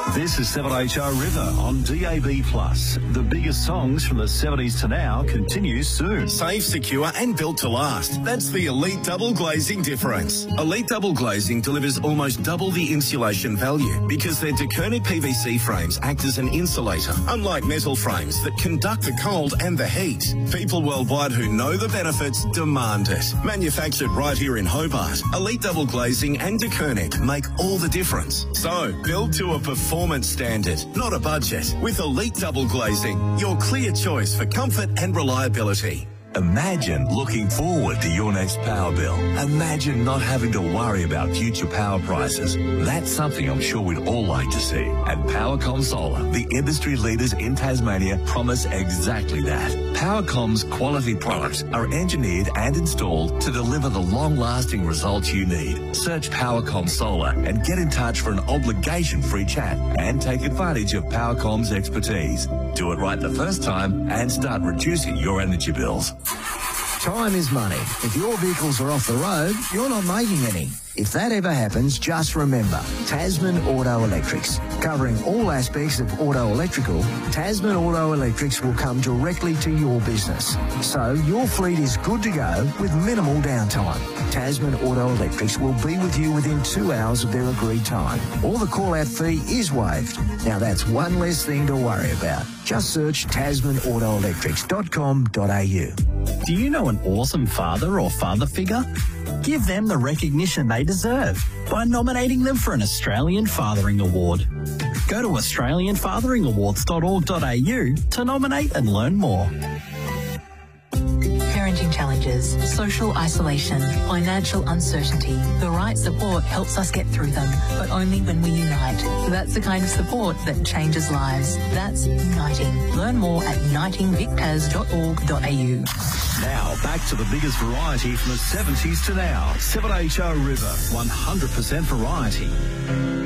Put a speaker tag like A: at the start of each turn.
A: This is 7HR River on DAB+. The biggest songs from the 70s to now continues soon.
B: Safe, secure and built to last. That's the Elite Double Glazing difference. Elite Double Glazing delivers almost double the insulation value because their DeKernick PVC frames act as an insulator, unlike metal frames that conduct the cold and the heat. People worldwide who know the benefits demand it. Manufactured right here in Hobart, Elite Double Glazing and DeKernick make all the difference. So, build to a performance standard, not a budget. With Elite Double Glazing, your clear choice for comfort and reliability.
C: Imagine looking forward to your next power bill. Imagine not having to worry about future power prices. That's something I'm sure we'd all like to see. And Powercom Solar, the industry leaders in Tasmania, promise exactly that. Powercom's quality products are engineered and installed to deliver the long-lasting results you need. Search Powercom Solar and get in touch for an obligation-free chat and take advantage of Powercom's expertise. Do it right the first time and start reducing your energy bills.
D: Time is money. If your vehicles are off the road, you're not making any. If that ever happens, just remember, Tasman Auto Electrics. Covering all aspects of auto electrical, Tasman Auto Electrics will come directly to your business. So your fleet is good to go with minimal downtime. Tasman Auto Electrics will be with you within 2 hours of their agreed time. All the call-out fee is waived. Now that's one less thing to worry about. Just search tasmanautoelectrics.com.au.
E: Do you know an awesome father or father figure? Give them the recognition they deserve by nominating them for an Australian Fathering Award. Go to australianfatheringawards.org.au to nominate and learn more.
F: Parenting challenges, social isolation, financial uncertainty. The right support helps us get through them, but only when we unite. That's the kind of support that changes lives. That's Uniting. Learn more at unitingvictas.org.au.
A: Now, back to the biggest variety from the 70s to now. 7HR River, 100% variety.